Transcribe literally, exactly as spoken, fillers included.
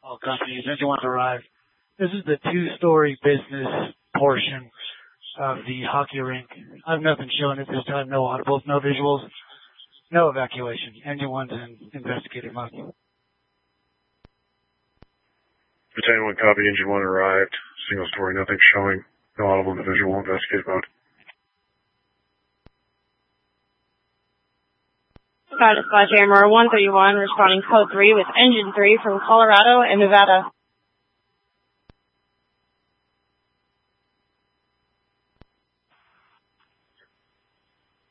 All companies, engine one's arrived. This is the two-story business portion of the hockey rink. I have nothing showing at this time, no audibles, no visuals, no evacuation. Engine one's in investigative mode. Battalion one copy, engine one arrived. Single story, nothing showing, no audible, no visual, investigative mode. Got it, Sledgehammer one thirty-one responding code three with engine three from Colorado and Nevada.